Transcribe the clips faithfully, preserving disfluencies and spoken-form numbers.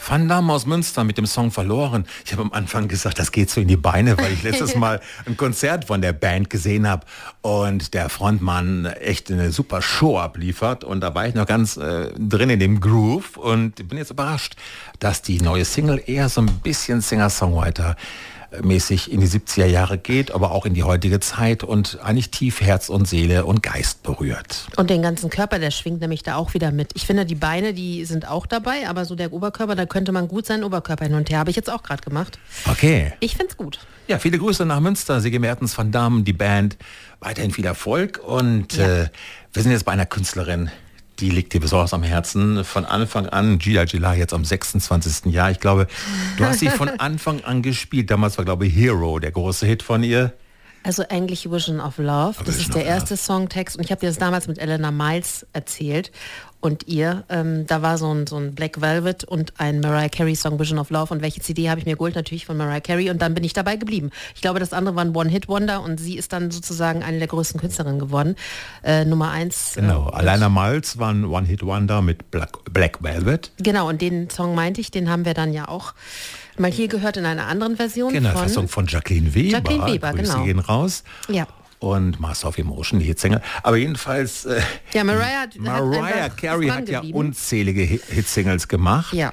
Van Damme aus Münster mit dem Song Verloren. Ich habe am Anfang gesagt, das geht so in die Beine, weil ich letztes Mal ein Konzert von der Band gesehen habe und der Frontmann echt eine super Show abliefert und da war ich noch ganz äh, drin in dem Groove und bin jetzt überrascht, dass die neue Single eher so ein bisschen Singer-Songwriter mäßig in die siebziger Jahre geht, aber auch in die heutige Zeit und eigentlich tief Herz und Seele und Geist berührt. Und den ganzen Körper, der schwingt nämlich da auch wieder mit. Ich finde, die Beine, die sind auch dabei, aber so der Oberkörper, da könnte man gut seinen Oberkörper hin und her. Habe ich jetzt auch gerade gemacht. Okay. Ich finde es gut. Ja, viele Grüße nach Münster, Sigi Mertens, Van Damme, die Band. Weiterhin viel Erfolg und ja. äh, wir sind jetzt bei einer Künstlerin, die liegt dir besonders am Herzen. Von Anfang an, Gia Gila, jetzt am sechsundzwanzigsten Jahr. Ich glaube, du hast sie von Anfang an gespielt. Damals war, glaube ich, Hero, der große Hit von ihr. Also eigentlich Vision of Love. Das ist der erste Songtext. Und ich habe dir das damals mit Elena Miles erzählt. Und ihr, ähm, da war so ein, so ein Black Velvet und ein Mariah Carey Song Vision of Love. Und welche C D habe ich mir geholt? Natürlich von Mariah Carey. Und dann bin ich dabei geblieben. Ich glaube, das andere war ein One-Hit-Wonder und sie ist dann sozusagen eine der größten Künstlerinnen geworden. Äh, Nummer eins. Genau, äh, Elena Miles war ein One-Hit-Wonder mit Black, Black Velvet. Genau, und den Song meinte ich, den haben wir dann ja auch mal hier gehört in einer anderen Version. Genau, von Fassung von Jacqueline Weber. Jacqueline Weber, Grüße genau. gehen raus. Ja. Und Master of Emotion, die Hitsingle. Aber jedenfalls, äh, ja, Mariah, hat, Mariah hat Carey hat ja unzählige Hitsingles gemacht. Ja.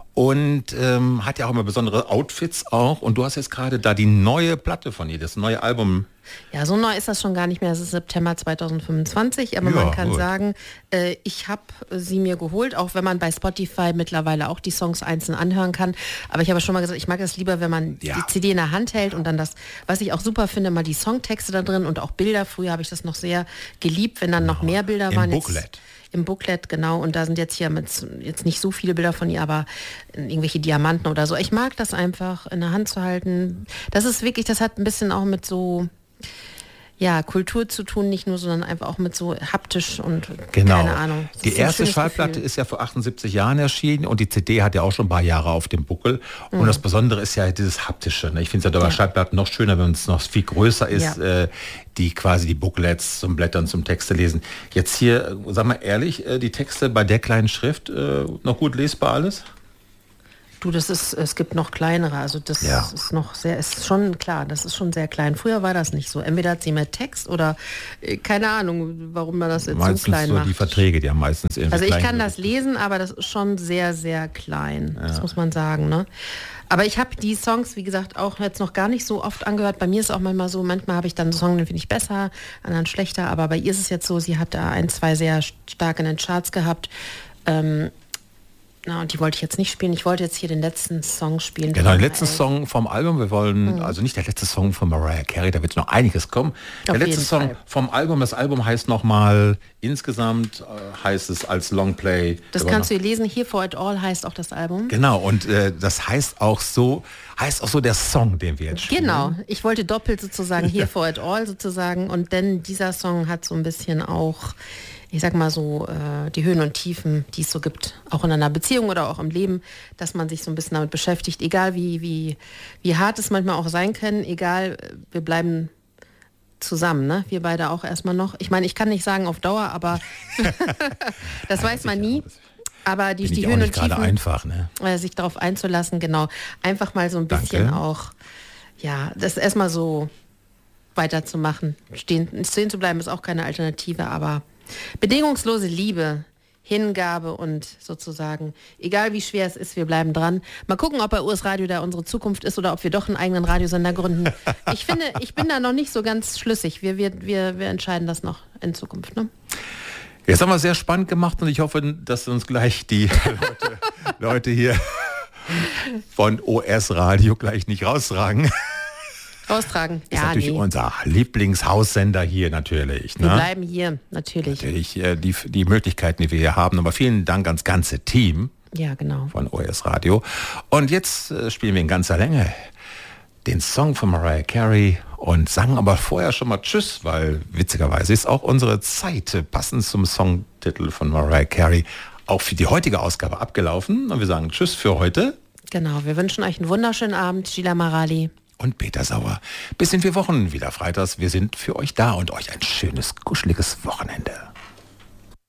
Und ähm, hat ja auch immer besondere Outfits auch. Und du hast jetzt gerade da die neue Platte von ihr, das neue Album. Ja, so neu ist das schon gar nicht mehr. Es ist September zweitausendfünfundzwanzig. Aber ja, man kann gut. sagen, äh, ich habe sie mir geholt, auch wenn man bei Spotify mittlerweile auch die Songs einzeln anhören kann. Aber ich habe schon mal gesagt, ich mag es lieber, wenn man ja. die C D in der Hand hält und dann das, was ich auch super finde, mal die Songtexte da drin und auch Bilder. Früher habe ich das noch sehr geliebt, wenn dann noch mehr Bilder Im waren. Booklet. Jetzt, Im Booklet, genau. Und da sind jetzt hier mit, jetzt nicht so viele Bilder von ihr, aber irgendwelche Diamanten oder so. Ich mag das einfach in der Hand zu halten. Das ist wirklich, das hat ein bisschen auch mit so, ja, Kultur zu tun, nicht nur, sondern einfach auch mit so haptisch und genau. keine Ahnung. Das die erste Schallplatte Gefühl. Ist ja vor achtundsiebzig Jahren erschienen und die C D hat ja auch schon ein paar Jahre auf dem Buckel. Mhm. Und das Besondere ist ja dieses Haptische. Ne? Ich finde es ja bei ja. Schallplatten noch schöner, wenn es noch viel größer ist, ja. äh, die quasi die Booklets zum Blättern, zum Texte lesen. Jetzt hier, sag mal ehrlich, äh, die Texte bei der kleinen Schrift, äh, noch gut lesbar alles? Du, das ist, es gibt noch kleinere, also das ja. ist noch sehr, ist schon klar, das ist schon sehr klein. Früher war das nicht so. Entweder hat sie mehr Text oder äh, keine Ahnung, warum man das jetzt meistens so klein so macht. Die Verträge, die haben meistens irgendwie Also ich klein kann das lesen, aber das ist schon sehr, sehr klein. Ja. Das muss man sagen, ne? Aber ich habe die Songs, wie gesagt, auch jetzt noch gar nicht so oft angehört. Bei mir ist es auch manchmal so, manchmal habe ich dann einen Song, den finde ich besser, anderen schlechter. Aber bei ihr ist es jetzt so, sie hat da ein, zwei sehr stark in den Charts gehabt. Ähm, Na, und die wollte ich jetzt nicht spielen. Ich wollte jetzt hier den letzten Song spielen. Genau, den letzten Song vom Album. Wir wollen, mhm. also nicht der letzte Song von Mariah Carey, da wird noch einiges kommen. Der Auf letzte Song Fall. vom Album. Das Album heißt nochmal, insgesamt äh, heißt es als Longplay. Das kannst du hier lesen. Here for It All heißt auch das Album. Genau, und äh, das heißt auch so, heißt auch so der Song, den wir jetzt spielen. Genau, ich wollte doppelt sozusagen Here for It All sozusagen. Und denn dieser Song hat so ein bisschen auch, ich sag mal so, äh, die Höhen und Tiefen, die es so gibt, auch in einer Beziehung oder auch im Leben, dass man sich so ein bisschen damit beschäftigt, egal wie, wie, wie hart es manchmal auch sein kann, egal, wir bleiben zusammen, ne? Wir beide auch erstmal noch. Ich meine, ich kann nicht sagen auf Dauer, aber das ja, weiß man nie. Aber die, die Höhen und Tiefen, einfach, ne? äh, sich darauf einzulassen, genau, einfach mal so ein bisschen Danke. auch, ja, das erstmal so weiterzumachen. Stehen, stehen zu bleiben ist auch keine Alternative, aber bedingungslose Liebe, Hingabe und sozusagen, egal wie schwer es ist, wir bleiben dran. Mal gucken, ob bei U S Radio da unsere Zukunft ist oder ob wir doch einen eigenen Radiosender gründen. Ich finde, ich bin da noch nicht so ganz schlüssig. Wir, wir, wir, wir entscheiden das noch in Zukunft. Ne? Jetzt haben wir es sehr spannend gemacht und ich hoffe, dass uns gleich die Leute, Leute hier von O S Radio gleich nicht raustragen. Raustragen, ist ja, natürlich nee. unser Lieblingshaussender hier natürlich. Ne? Wir bleiben hier, natürlich. Natürlich äh, die, die Möglichkeiten, die wir hier haben. Aber vielen Dank ans ganze Team ja, genau. von O S Radio. Und jetzt äh, spielen wir in ganzer Länge den Song von Mariah Carey und sagen aber vorher schon mal Tschüss, weil witzigerweise ist auch unsere Zeit äh, passend zum Songtitel von Mariah Carey auch für die heutige Ausgabe abgelaufen. Und wir sagen Tschüss für heute. Genau, wir wünschen euch einen wunderschönen Abend. Gila Marali und Peter Sauer. Bis in vier Wochen wieder freitags. Wir sind für euch da und euch ein schönes, kuscheliges Wochenende.